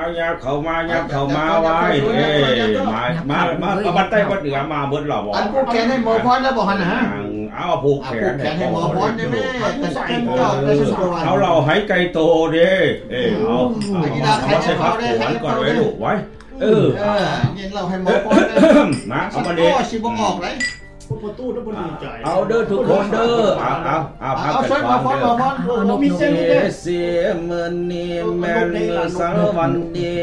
ยับเข้ามายับเข้ามาไว้มาบัดใต้บัดเหนือมาเบิดหล่อบ่อันผูกแขนให้หมอพรแล้วบอกหันนะฮะเอาผูกแขนให้หมอพรได้ไหมแต่สักคนก็ได้สักวันเอาเราให้ไก่โตเด้เอาใส่ผักหวานก่อนไว้ลูกไว้เย็นเราให้หมอพรมาเอามาเด้ก็ชิบออกเลยประตูต้องดีใจเอาเด้อทุกคนเด้อเอาช่วยหมอพรหมอพรมีเส้นเด้อเสียมันนี่แม่นสารวันดี